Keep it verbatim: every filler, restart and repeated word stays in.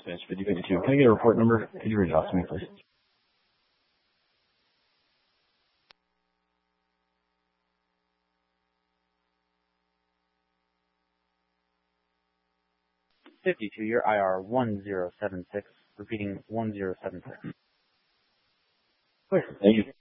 Finish video fifty-two. Can I get a report number? Could you read it off to me, please? fifty-two, your I R one zero seven six, repeating one zero seven six. Clear. Thank you.